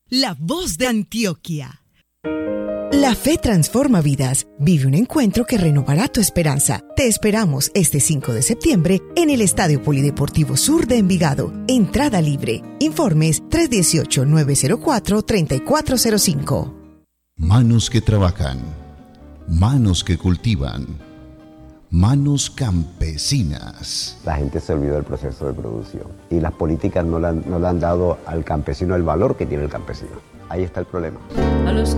la voz de Antioquia. La fe transforma vidas. Vive un encuentro que renovará tu esperanza. Te esperamos este 5 de septiembre en el Estadio Polideportivo Sur de Envigado. Entrada libre. Informes 318-904-3405. Manos que trabajan. Manos que cultivan. Manos campesinas. La gente se olvidó del proceso de producción y las políticas no le han dado al campesino el valor que tiene el campesino. Ahí está el problema. A los